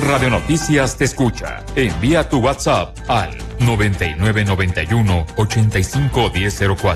Radio Noticias te escucha. Envía tu WhatsApp al 9991-851004.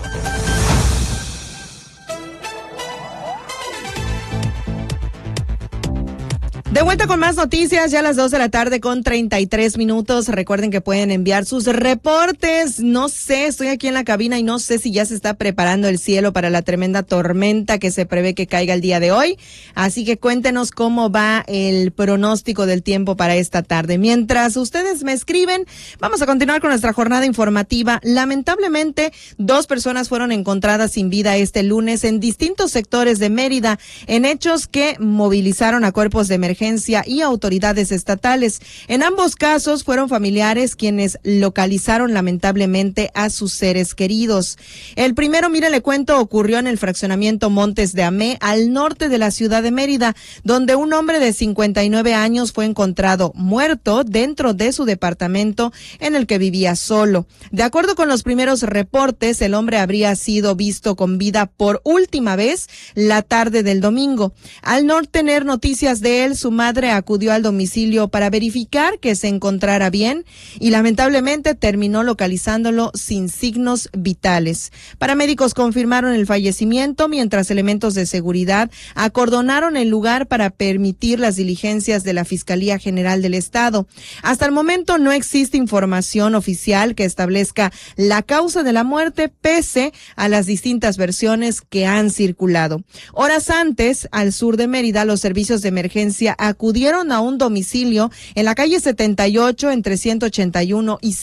De vuelta con más noticias, ya a las 2 de la tarde con 33 minutos. Recuerden que pueden enviar sus reportes. No sé, estoy aquí en la cabina y no sé si ya se está preparando el cielo para la tremenda tormenta que se prevé que caiga el día de hoy. Así que cuéntenos cómo va el pronóstico del tiempo para esta tarde. Mientras ustedes me escriben, vamos a continuar con nuestra jornada informativa. Lamentablemente, 2 personas fueron encontradas sin vida este lunes en distintos sectores de Mérida, en hechos que movilizaron a cuerpos de emergencia y autoridades estatales. En ambos casos fueron familiares quienes localizaron lamentablemente a sus seres queridos. El primero, mire, le cuento, ocurrió en el fraccionamiento Montes de Amé, al norte de la ciudad de Mérida, donde un hombre de 59 años fue encontrado muerto dentro de su departamento en el que vivía solo. De acuerdo con los primeros reportes, el hombre habría sido visto con vida por última vez la tarde del domingo. Al no tener noticias de él, su madre acudió al domicilio para verificar que se encontrara bien y lamentablemente terminó localizándolo sin signos vitales. Paramédicos confirmaron el fallecimiento, mientras elementos de seguridad acordonaron el lugar para permitir las diligencias de la Fiscalía General del Estado. Hasta el momento no existe información oficial que establezca la causa de la muerte, pese a las distintas versiones que han circulado. Horas antes, al sur de Mérida, los servicios de emergencia acudieron a un domicilio en la calle 78 entre 181 y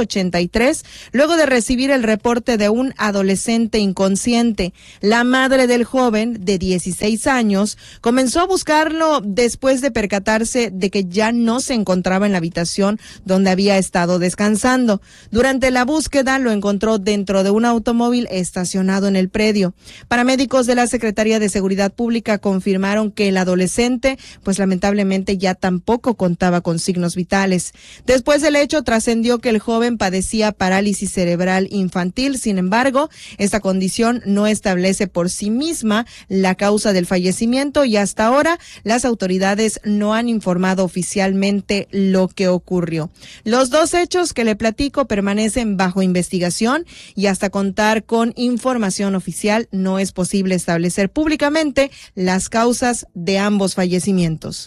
183, luego de recibir el reporte de un adolescente inconsciente. La madre del joven, de 16 años, comenzó a buscarlo después de percatarse de que ya no se encontraba en la habitación donde había estado descansando. Durante la búsqueda lo encontró dentro de un automóvil estacionado en el predio. Paramédicos de la Secretaría de Seguridad Pública confirmaron que el adolescente, pues lamentablemente ya tampoco contaba con signos vitales. Después del hecho, trascendió que el joven padecía parálisis cerebral infantil. Sin embargo, esta condición no establece por sí misma la causa del fallecimiento y hasta ahora las autoridades no han informado oficialmente lo que ocurrió. Los 2 hechos que le platico permanecen bajo investigación y hasta contar con información oficial no es posible establecer públicamente las causas de ambos fallecimientos.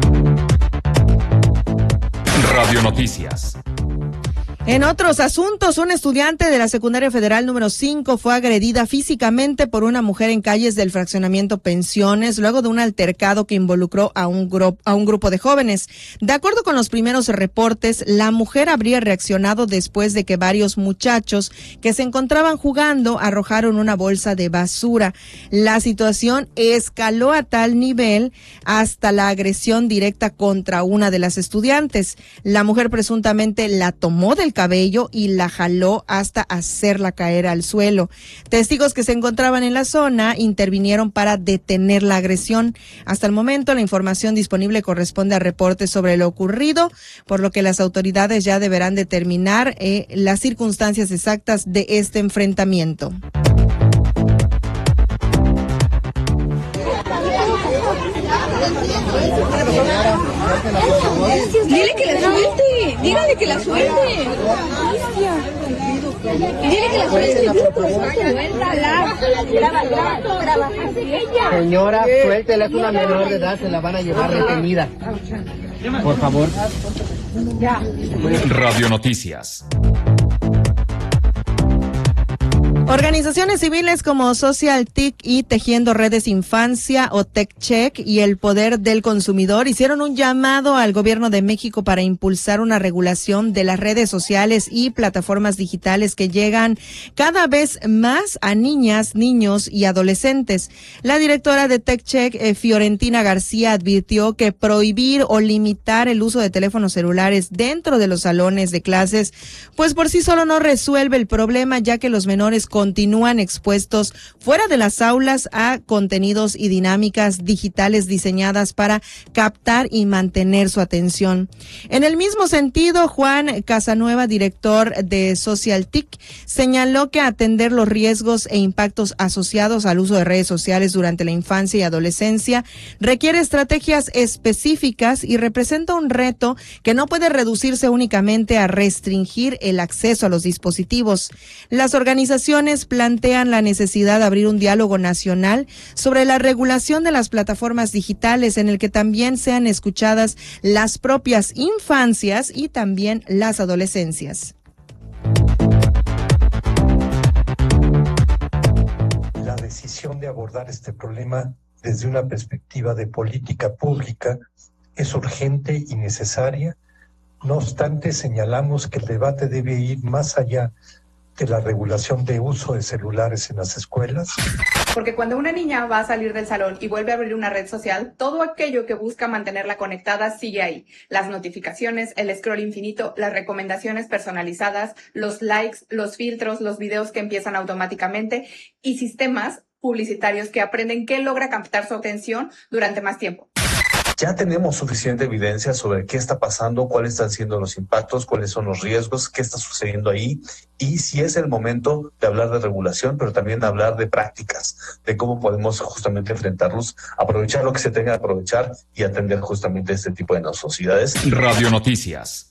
Radio Noticias. En otros asuntos, un estudiante de la Secundaria Federal número 5 fue agredida físicamente por una mujer en calles del fraccionamiento Pensiones, luego de un altercado que involucró a un grupo de jóvenes. De acuerdo con los primeros reportes, la mujer habría reaccionado después de que varios muchachos que se encontraban jugando arrojaron una bolsa de basura. La situación escaló a tal nivel hasta la agresión directa contra una de las estudiantes. La mujer presuntamente la tomó del cabello y la jaló hasta hacerla caer al suelo. Testigos que se encontraban en la zona intervinieron para detener la agresión. Hasta el momento, la información disponible corresponde a reportes sobre lo ocurrido, por lo que las autoridades ya deberán determinar las circunstancias exactas de este enfrentamiento. Dile que la suelte, dígale que la suelte. Dile que la suelte, Señora, suéltela, es una menor de edad, se la van a llevar retenida. Por favor. Radio Noticias. Organizaciones civiles como Social TIC y Tejiendo Redes Infancia o TechCheck y el Poder del Consumidor hicieron un llamado al gobierno de México para impulsar una regulación de las redes sociales y plataformas digitales que llegan cada vez más a niñas, niños y adolescentes. La directora de TechCheck, Fiorentina García, advirtió que prohibir o limitar el uso de teléfonos celulares dentro de los salones de clases, pues por sí solo no resuelve el problema, ya que los menores continúan expuestos fuera de las aulas a contenidos y dinámicas digitales diseñadas para captar y mantener su atención. En el mismo sentido, Juan Casanueva, director de SocialTIC, señaló que atender los riesgos e impactos asociados al uso de redes sociales durante la infancia y adolescencia requiere estrategias específicas y representa un reto que no puede reducirse únicamente a restringir el acceso a los dispositivos. Las organizaciones plantean la necesidad de abrir un diálogo nacional sobre la regulación de las plataformas digitales en el que también sean escuchadas las propias infancias y también las adolescencias. La decisión de abordar este problema desde una perspectiva de política pública es urgente y necesaria. No obstante, señalamos que el debate debe ir más allá de la regulación de uso de celulares en las escuelas. Porque cuando una niña va a salir del salón y vuelve a abrir una red social, todo aquello que busca mantenerla conectada sigue ahí. Las notificaciones, el scroll infinito, las recomendaciones personalizadas, los likes, los filtros, los videos que empiezan automáticamente y sistemas publicitarios que aprenden qué logra captar su atención durante más tiempo. Ya tenemos suficiente evidencia sobre qué está pasando, cuáles están siendo los impactos, cuáles son los riesgos, qué está sucediendo ahí y si es el momento de hablar de regulación, pero también de hablar de prácticas, de cómo podemos justamente enfrentarlos, aprovechar lo que se tenga que aprovechar y atender justamente este tipo de sociedades. Radio Noticias.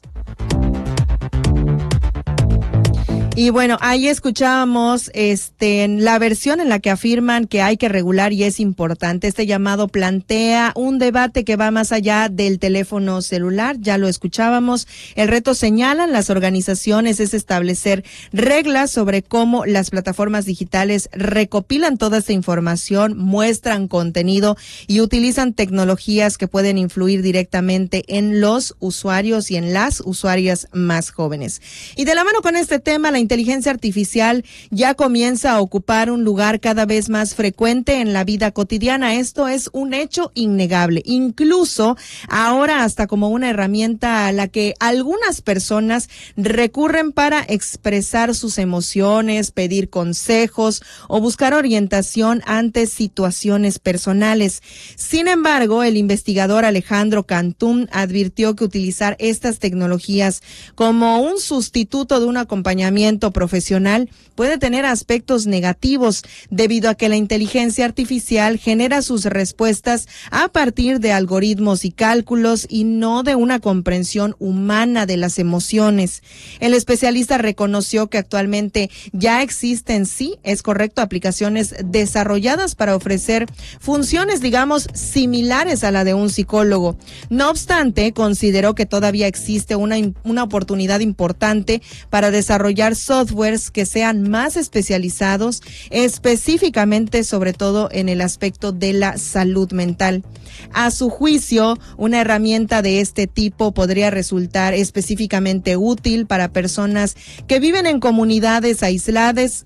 Y bueno, ahí escuchábamos la versión en la que afirman que hay que regular y es importante. Este llamado plantea un debate que va más allá del teléfono celular, ya lo escuchábamos. El reto, señalan las organizaciones, es establecer reglas sobre cómo las plataformas digitales recopilan toda esta información, muestran contenido y utilizan tecnologías que pueden influir directamente en los usuarios y en las usuarias más jóvenes. Y de la mano con este tema, la inteligencia artificial ya comienza a ocupar un lugar cada vez más frecuente en la vida cotidiana. Esto es un hecho innegable, incluso ahora hasta como una herramienta a la que algunas personas recurren para expresar sus emociones, pedir consejos o buscar orientación ante situaciones personales. Sin embargo, el investigador Alejandro Cantún advirtió que utilizar estas tecnologías como un sustituto de un acompañamiento profesional puede tener aspectos negativos debido a que la inteligencia artificial genera sus respuestas a partir de algoritmos y cálculos y no de una comprensión humana de las emociones. El especialista reconoció que actualmente ya existen, sí, es correcto, aplicaciones desarrolladas para ofrecer funciones, digamos, similares a la de un psicólogo. No obstante, consideró que todavía existe una oportunidad importante para desarrollar softwares que sean más especializados, específicamente sobre todo en el aspecto de la salud mental. A su juicio, una herramienta de este tipo podría resultar específicamente útil para personas que viven en comunidades aisladas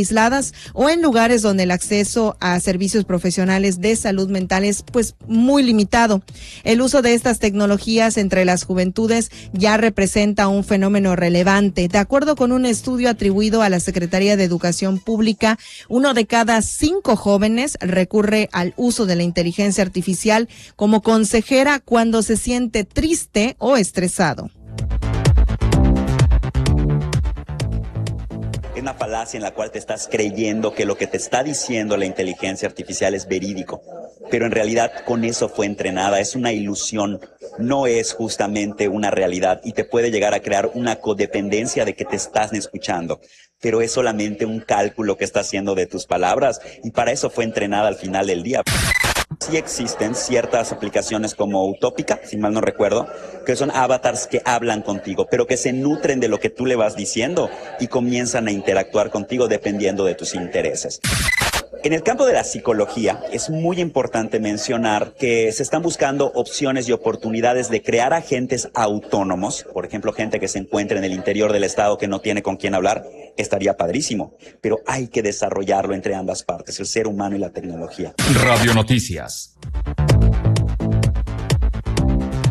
o en lugares donde el acceso a servicios profesionales de salud mental es pues muy limitado. El uso de estas tecnologías entre las juventudes ya representa un fenómeno relevante. De acuerdo con un estudio atribuido a la Secretaría de Educación Pública, 1 de cada 5 jóvenes recurre al uso de la inteligencia artificial como consejera cuando se siente triste o estresado. Es una falacia en la cual te estás creyendo que lo que te está diciendo la inteligencia artificial es verídico, pero en realidad con eso fue entrenada, es una ilusión, no es justamente una realidad y te puede llegar a crear una codependencia de que te estás escuchando, pero es solamente un cálculo que está haciendo de tus palabras y para eso fue entrenada al final del día. Sí existen ciertas aplicaciones como Utópica, si mal no recuerdo, que son avatars que hablan contigo, pero que se nutren de lo que tú le vas diciendo y comienzan a interactuar contigo dependiendo de tus intereses. En el campo de la psicología es muy importante mencionar que se están buscando opciones y oportunidades de crear agentes autónomos, por ejemplo, gente que se encuentre en el interior del estado que no tiene con quién hablar, estaría padrísimo, pero hay que desarrollarlo entre ambas partes, el ser humano y la tecnología. Radio Noticias.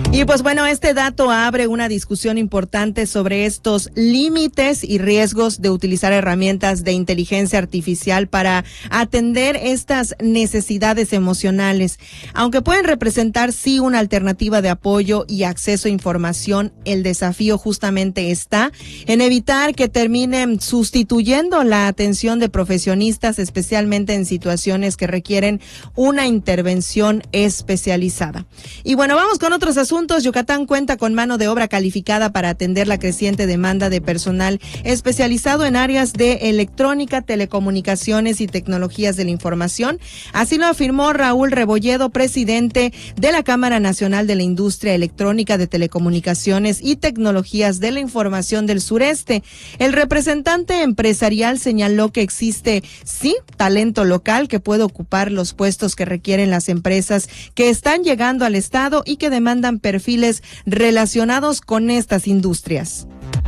Y pues bueno, este dato abre una discusión importante sobre estos límites y riesgos de utilizar herramientas de inteligencia artificial para atender estas necesidades emocionales. Aunque pueden representar sí una alternativa de apoyo y acceso a información, el desafío justamente está en evitar que terminen sustituyendo la atención de profesionistas, especialmente en situaciones que requieren una intervención especializada. Y bueno, vamos con otros asuntos. Yucatán cuenta con mano de obra calificada para atender la creciente demanda de personal especializado en áreas de electrónica, telecomunicaciones y tecnologías de la información. Así lo afirmó Raúl Rebolledo, presidente de la Cámara Nacional de la Industria Electrónica, de Telecomunicaciones y Tecnologías de la Información del Sureste. El representante empresarial señaló que existe, sí, talento local que puede ocupar los puestos que requieren las empresas que están llegando al estado y que demandan perfiles relacionados con estas industrias.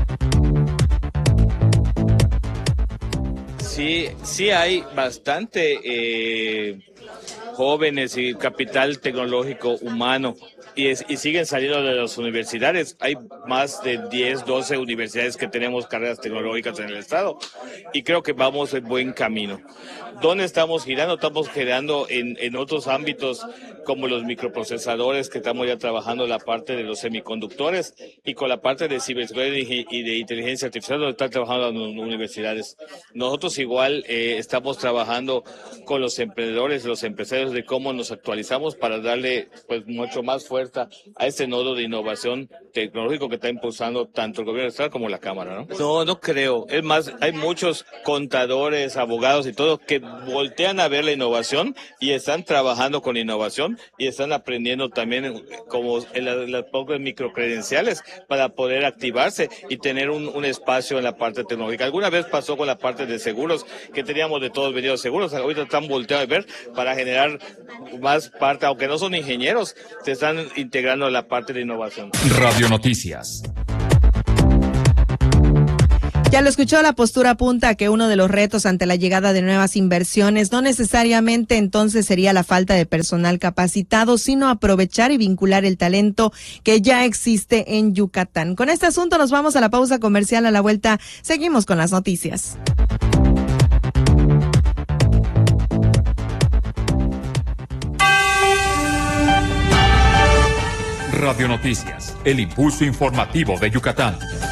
Sí hay bastante jóvenes y capital tecnológico humano y siguen saliendo de las universidades. Hay más de 10, 12 universidades que tenemos carreras tecnológicas en el estado y creo que vamos en buen camino. ¿Dónde estamos girando? Estamos girando en otros ámbitos como los microprocesadores, que estamos ya trabajando la parte de los semiconductores, y con la parte de ciberseguridad y de inteligencia artificial, donde están trabajando las universidades. Nosotros igual estamos trabajando con los emprendedores, los empresarios, de cómo nos actualizamos para darle pues mucho más fuerza a este nodo de innovación tecnológico que está impulsando tanto el gobierno estatal como la Cámara, ¿no? No creo. Es más, hay muchos contadores, abogados y todo que voltean a ver la innovación y están trabajando con innovación y están aprendiendo también como las pocas microcredenciales para poder activarse y tener un espacio en la parte tecnológica. Alguna vez pasó con la parte de seguros, que teníamos de todos vendidos seguros, ahorita están volteando a ver para generar más parte, aunque no son ingenieros, se están integrando a la parte de innovación. Radio Noticias. Ya lo escuchó, la postura apunta a que uno de los retos ante la llegada de nuevas inversiones no necesariamente entonces sería la falta de personal capacitado, sino aprovechar y vincular el talento que ya existe en Yucatán. Con este asunto nos vamos a la pausa comercial. A la vuelta seguimos con las noticias. Radio Noticias, el impulso informativo de Yucatán.